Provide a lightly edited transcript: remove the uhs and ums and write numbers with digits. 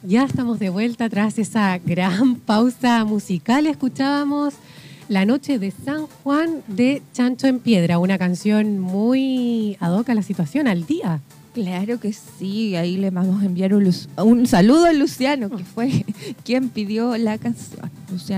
Ya estamos de vuelta tras esa gran pausa musical. Escuchábamos La Noche de San Juan de Chancho en Piedra, una canción muy ad hoc a la situación, al día. Claro que sí, ahí le vamos a enviar un saludo a Luciano, que fue quien pidió la canción. Luciano